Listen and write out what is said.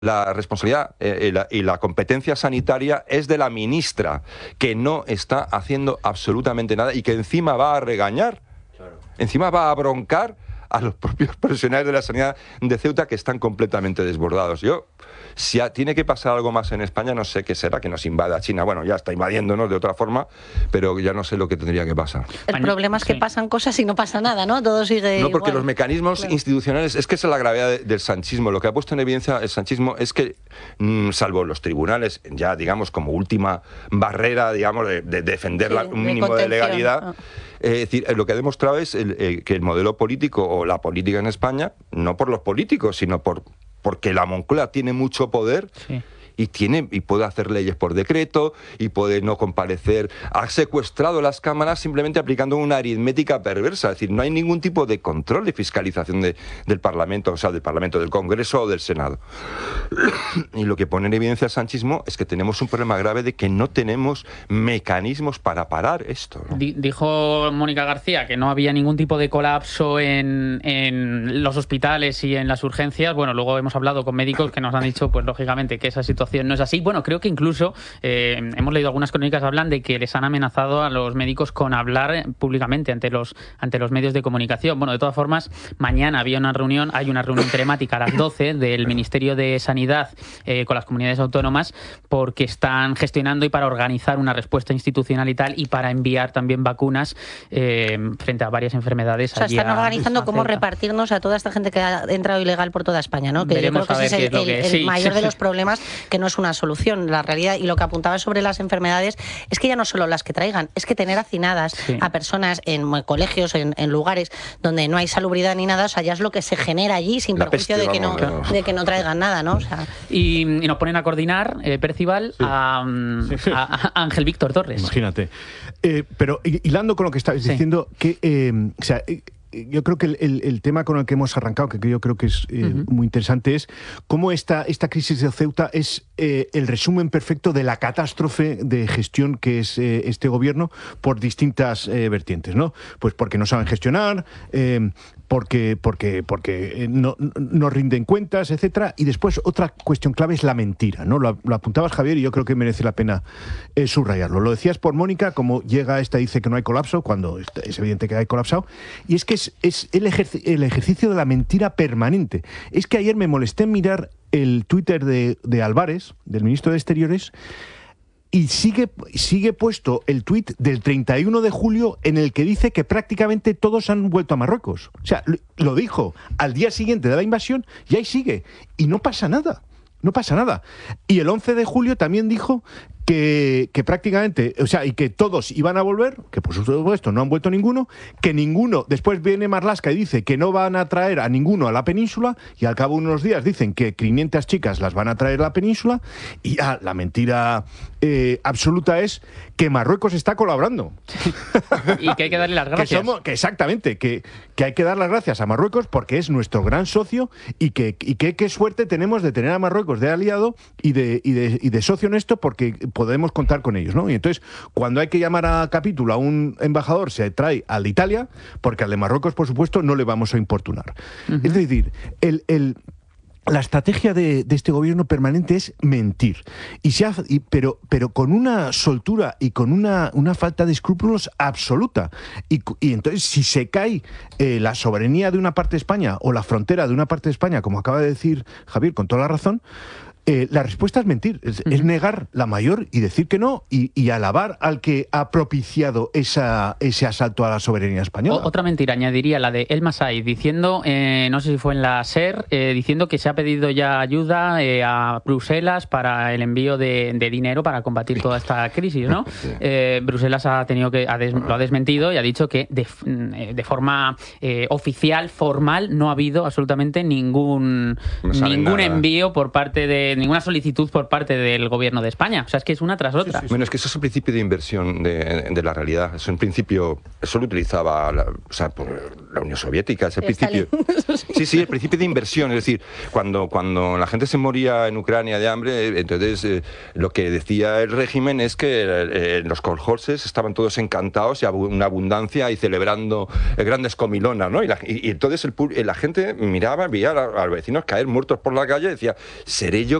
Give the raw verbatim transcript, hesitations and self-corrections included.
La responsabilidad eh, y, la, y la competencia sanitaria es de la ministra, que no está haciendo absolutamente nada y que encima va a regañar, claro. encima va a broncar a los propios profesionales de la sanidad de Ceuta, que están completamente desbordados. Yo, si a, tiene que pasar algo más en España, no sé qué será, que nos invada China. Bueno, ya está invadiéndonos de otra forma, pero ya no sé lo que tendría que pasar. El problema es que sí. pasan cosas y no pasa nada, ¿no? Todo sigue No, porque igual. los mecanismos claro. institucionales, es que esa es la gravedad de, del sanchismo. Lo que ha puesto en evidencia el sanchismo es que, mmm, salvo los tribunales, ya digamos como última barrera, digamos, de, de defender sí, la, un mínimo de, de legalidad, ah. eh, es decir, lo que ha demostrado es el, eh, que el modelo político o la política en España, no por los políticos, sino por porque la Moncloa tiene mucho poder sí. y tiene y puede hacer leyes por decreto y puede no comparecer. Ha secuestrado las cámaras simplemente aplicando una aritmética perversa. Es decir, no hay ningún tipo de control de fiscalización de, del Parlamento, o sea, del Parlamento, del Congreso o del Senado. Y lo que pone en evidencia el sanchismo es que tenemos un problema grave de que no tenemos mecanismos para parar esto, ¿no? Dijo Mónica García que no había ningún tipo de colapso en, en los hospitales y en las urgencias. Bueno, luego hemos hablado con médicos que nos han dicho, pues lógicamente, que esa situación no es así. Bueno, creo que incluso eh, hemos leído algunas crónicas que hablan de que les han amenazado a los médicos con hablar públicamente ante los ante los medios de comunicación. Bueno, de todas formas, mañana había una reunión, hay una reunión telemática a las doce del Ministerio de Sanidad eh, con las comunidades autónomas, porque están gestionando y para organizar una respuesta institucional y tal, y para enviar también vacunas eh, frente a varias enfermedades. O sea, están a, organizando a cómo repartirnos a toda esta gente que ha entrado ilegal por toda España, ¿no? Que Veremos yo creo que ese es el, el, que... el sí, mayor sí, de los sí. problemas, que no es una solución. La realidad, y lo que apuntaba sobre las enfermedades, es que ya no solo las que traigan, es que tener hacinadas sí. a personas en colegios, en, en lugares donde no hay salubridad ni nada, o sea, ya es lo que se genera allí, sin la perjuicio peste, de, que no, no. de que no traigan nada, ¿no? O sea... y, y nos ponen a coordinar, eh, Percival, sí. a, a, a Ángel Víctor Torres. Imagínate. Eh, pero hilando con lo que estabas sí. diciendo, que, eh, o sea, eh, yo creo que el, el, el tema con el que hemos arrancado, que yo creo que es eh, uh-huh. muy interesante, es cómo esta, esta crisis de Ceuta es eh, el resumen perfecto de la catástrofe de gestión que es eh, este gobierno por distintas eh, vertientes, ¿no? Pues porque no saben gestionar, eh, porque, porque, porque no, no rinden cuentas, etcétera. Y después otra cuestión clave es la mentira, ¿no? Lo, lo apuntabas, Javier, y yo creo que merece la pena eh, subrayarlo. Lo decías por Mónica, como llega esta, dice que no hay colapso, cuando es evidente que hay colapsado, y es que es, es el, ejerc- el ejercicio de la mentira permanente. Es que ayer me molesté en mirar el Twitter de, de Álvarez, del ministro de Exteriores, y sigue, sigue puesto el tuit del treinta y uno de julio en el que dice que prácticamente todos han vuelto a Marruecos. O sea, lo dijo al día siguiente de la invasión y ahí sigue. Y no pasa nada. No pasa nada. Y el once de julio también dijo que, que prácticamente, o sea, y que todos iban a volver, que por supuesto no han vuelto ninguno, que ninguno, después viene Marlaska y dice que no van a traer a ninguno a la península, y al cabo de unos días dicen que quinientas chicas las van a traer a la península, y ya la mentira eh, absoluta es que Marruecos está colaborando. Y que hay que darle las gracias. Que somos, que exactamente, que, que hay que dar las gracias a Marruecos porque es nuestro gran socio, y que y que qué suerte tenemos de tener a Marruecos de aliado y de, y de, y de socio en esto, porque podemos contar con ellos, ¿no? Y entonces, cuando hay que llamar a capítulo a un embajador, se trae al de Italia, porque al de Marruecos, por supuesto, no le vamos a importunar. Uh-huh. Es decir, el... el La estrategia de, de este gobierno permanente es mentir, y se ha, y, pero, pero con una soltura y con una, una falta de escrúpulos absoluta. Y, y entonces, si se cae eh, la soberanía de una parte de España o la frontera de una parte de España, como acaba de decir Javier con toda la razón, Eh, la respuesta es mentir, es, uh-huh. es negar la mayor y decir que no, y, y alabar al que ha propiciado esa, ese asalto a la soberanía española. O, otra mentira, añadiría la de El Masai, diciendo, eh, no sé si fue en la SER, eh, diciendo que se ha pedido ya ayuda eh, a Bruselas para el envío de, de dinero para combatir toda esta crisis, ¿no? Eh, Bruselas ha tenido que ha des, lo ha desmentido y ha dicho que de, de forma eh, oficial, formal, no ha habido absolutamente ningún, no ningún nada. envío por parte de eh, ninguna solicitud por parte del gobierno de España. O sea, es que es una tras otra. Sí, sí, sí. Bueno, es que eso es el principio de inversión de, de la realidad. Es un principio, eso lo utilizaba la, o sea, la Unión Soviética, es el principio. Sí, sí, el principio de inversión. Es decir, cuando, cuando la gente se moría en Ucrania de hambre, entonces eh, lo que decía el régimen es que eh, los kolhoses estaban todos encantados y una abundancia y celebrando eh, grandes comilonas, ¿no? Y, la, y, y entonces el, la gente miraba, veía a, a los vecinos caer muertos por la calle y decía, ¿seré yo